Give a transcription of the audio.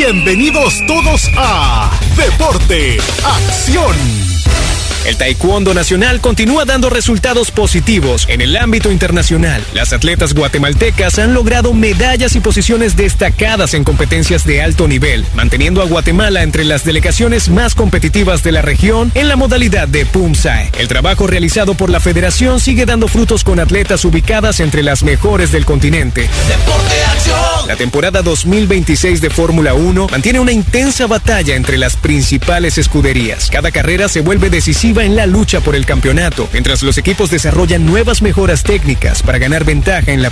Bienvenidos todos a Deporte Acción. El taekwondo nacional continúa dando resultados positivos en el ámbito internacional. Las atletas guatemaltecas han logrado medallas y posiciones destacadas en competencias de alto nivel, manteniendo a Guatemala entre las delegaciones más competitivas de la región en la modalidad de Pumsae. El trabajo realizado por la federación sigue dando frutos con atletas ubicadas entre las mejores del continente. Deporte Acción. La temporada 2026 de Fórmula 1 mantiene una intensa batalla entre las principales escuderías. Cada carrera se vuelve decisiva en la lucha por el campeonato, mientras los equipos desarrollan nuevas mejoras técnicas para ganar ventaja en la